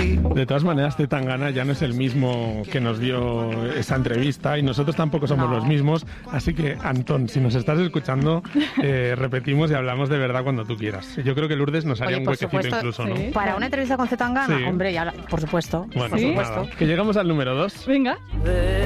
De todas maneras, Zetangana ya no es el mismo que nos dio esa entrevista y nosotros tampoco somos los mismos. Así que, Antón, si nos estás escuchando, repetimos y hablamos de verdad cuando tú quieras. Yo creo que Lourdes nos haría un huequecito incluso, ¿no? Para una entrevista con Zetangana, Sí. hombre, ya, por supuesto. Bueno, por supuesto. nada, que llegamos al número 2. Venga.